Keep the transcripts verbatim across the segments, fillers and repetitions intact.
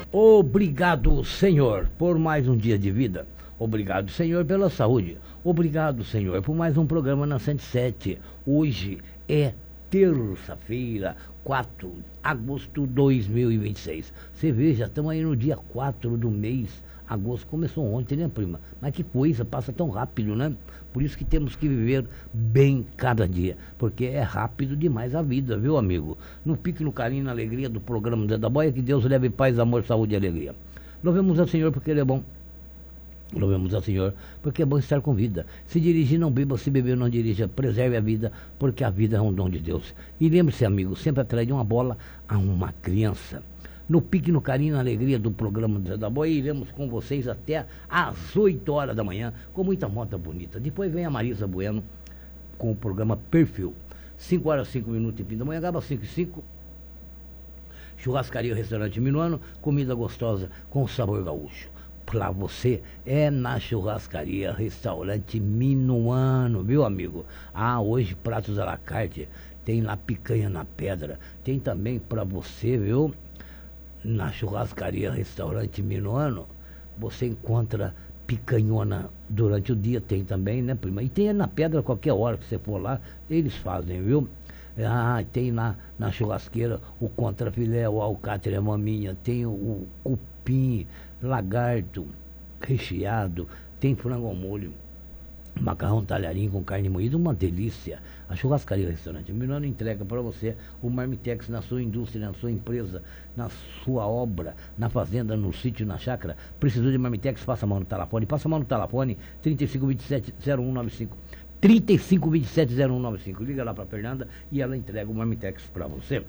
Obrigado, Senhor, por mais um dia de vida. Obrigado, Senhor, pela saúde. Obrigado, Senhor, por mais um programa na cento e sete. Hoje é terça-feira, quatro de agosto de dois mil e vinte e seis. Você veja, estamos aí no dia quatro do mês. Agosto começou ontem, né, prima? Mas que coisa, passa tão rápido, né? Por isso que temos que viver bem cada dia, porque é rápido demais a vida, viu, amigo? No pique, no carinho, na alegria do programa Zé da Boia, que Deus leve paz, amor, saúde e alegria. Louvemos ao Senhor porque Ele é bom. Louvemos ao Senhor porque é bom estar com vida. Se dirigir, não beba, se beber, não dirija. Preserve a vida, porque a vida é um dom de Deus. E lembre-se, amigo, sempre atrás de uma bola a uma criança. No pique, no carinho, na alegria do programa do Zé da Boia, iremos com vocês até às oito horas da manhã, com muita moda bonita. Depois vem a Marisa Bueno com o programa Perfil. cinco horas, cinco minutos e fim da manhã, acaba cinco e cinco. Churrascaria, restaurante Minuano, comida gostosa com sabor gaúcho. Pra você é na churrascaria, restaurante Minuano, viu, amigo? Ah, hoje pratos à la carte, tem lá picanha na pedra, tem também pra você, viu? Na churrascaria, restaurante Minuano, você encontra picanhona durante o dia, tem também, né, prima? E tem na pedra, qualquer hora que você for lá, eles fazem, viu? Ah, tem lá na churrasqueira o contrafilé, o alcatra, a maminha, tem o, o cupim, lagarto recheado, tem frango ao molho, macarrão talharim com carne moída, uma delícia. A churrascaria restaurante Minuano entrega para você o Marmitex na sua indústria, na sua empresa, na sua obra, na fazenda, no sítio, na chácara. Precisou de Marmitex? Passa a mão no telefone. Passa a mão no telefone trinta e cinco, vinte e sete, zero um nove cinco. trinta e cinco, vinte e sete, zero um nove cinco. Liga lá para a Fernanda e ela entrega o Marmitex para você.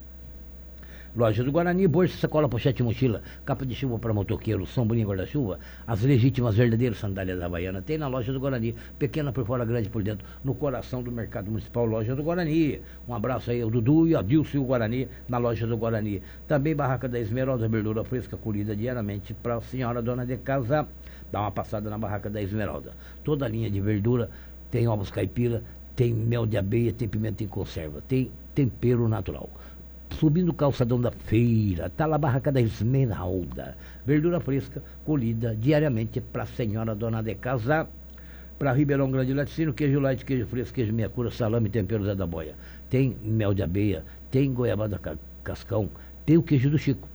Loja do Guarani, bolsa, sacola, pochete, mochila, capa de chuva para motoqueiro, sombrinha, guarda-chuva, as legítimas verdadeiras sandálias da Havaiana, tem na Loja do Guarani, pequena por fora, grande por dentro, no coração do Mercado Municipal, Loja do Guarani. Um abraço aí ao Dudu e ao Dilcio Guarani, na Loja do Guarani. Também Barraca da Esmeralda, verdura fresca, colhida diariamente para a senhora dona de casa. Dá uma passada na Barraca da Esmeralda. Toda a linha de verdura, tem ovos caipira, tem mel de abelha, tem pimenta em conserva, tem tempero natural. Subindo o calçadão da feira, tá lá a Barraca da Esmeralda. Verdura fresca, colhida diariamente para a senhora dona de casa. Para Ribeirão Grande, laticínio, queijo light, queijo fresco, queijo meia cura, salame, tempero Zé da Boia. Tem mel de abelha, tem goiabada cascão, tem o queijo do Chico.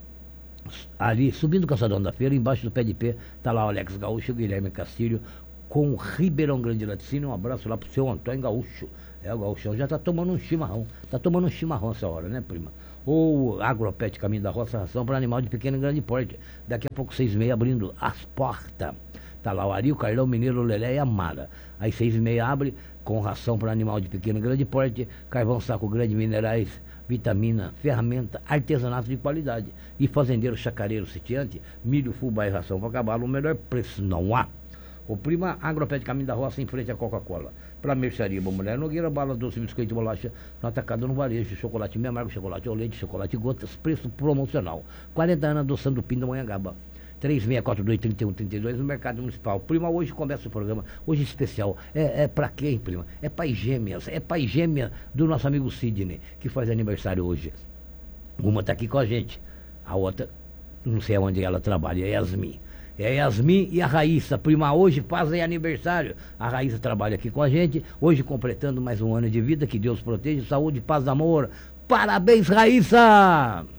Ali, subindo o calçadão da feira, embaixo do pé de pé, tá lá o Alex Gaúcho, o Guilherme Castilho, com Ribeirão Grande Laticínio. Um abraço lá pro seu Antônio Gaúcho. É, o Gaúchão já tá tomando um chimarrão. Tá tomando um chimarrão essa hora, né, prima? Ou Agropet Caminho da Roça, ração para animal de pequeno e grande porte. Daqui a pouco, seis e meia, abrindo as portas. Tá lá o Ari, o Carlão, o Mineiro, o Lelé e a Mara. Aí seis e meia abre com ração para animal de pequeno e grande porte, carvão, saco grande, minerais, vitamina, ferramenta, artesanato de qualidade. E fazendeiro, chacareiro, sitiante, milho, fubá e ração para cavalo, o melhor preço não há. O Prima Agropet Caminho da Roça, em frente à Coca-Cola. Para mercearia, Bom Mulher Nogueira, bala doce, biscoito, bolacha, no atacado, no varejo, chocolate meio amargo, chocolate ao leite, chocolate gotas, preço promocional. quarenta anos adoçando o Pim da Monhangaba. três seis quatro dois, três um três dois no Mercado Municipal. Prima, hoje começa o programa, hoje especial. É, é para quem, prima? É pai gêmeas, é pai gêmea do nosso amigo Sidney, que faz aniversário hoje. Uma está aqui com a gente, a outra, não sei onde ela trabalha, é Yasmin. É a Yasmin e a Raíssa, prima, hoje fazem aniversário. A Raíssa trabalha aqui com a gente, hoje completando mais um ano de vida, que Deus proteja, saúde, paz, amor. Parabéns, Raíssa!